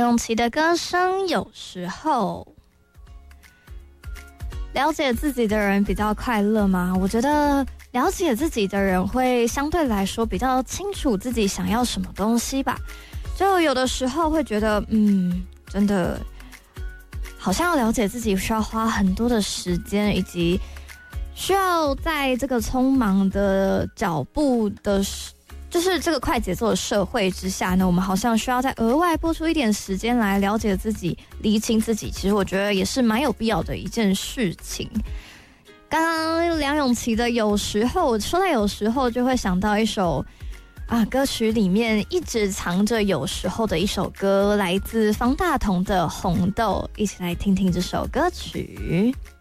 咏琪的歌声，有时候了解自己的人比较快乐吗？我觉得了解自己的人会相对来说比较清楚自己想要什么东西吧。就有的时候会觉得，真的好像要了解自己需要花很多的时间，以及需要在这个匆忙的脚步的就是这个快节奏的社会之下呢，我们好像需要再额外拨出一点时间来了解自己，厘清自己，其实我觉得也是蛮有必要的一件事情。刚刚梁咏琪的有时候，说到有时候就会想到一首歌曲里面一直藏着有时候的一首歌，来自方大同的《红豆》，一起来听听这首歌曲。